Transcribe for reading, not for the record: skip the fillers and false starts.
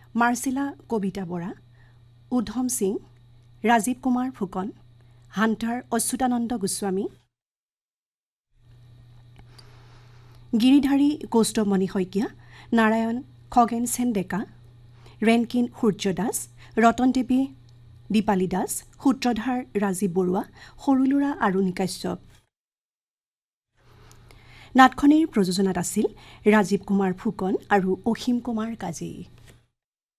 মাৰ্চিলা কবিতা Bora, Udham Singh, Rajiv Kumar Phukan, Hunter Achyutananda Goswami, Giridhari কৌস্তমণি Saikia, Narayan Khagen সেন ডেকা, ৰেণকিন সূৰ্য দাস, ৰতন দেৱী দীপালী দাস, সূত্ৰধাৰ ৰাজীৱ বৰুৱা, সৰুলৰা আৰুণী কাশ্যপ। নাটখনিৰ প্ৰযোজনাত আছিল ৰাজীৱ কুমাৰ ফুকন আৰু অসীম কুমাৰ কাজী।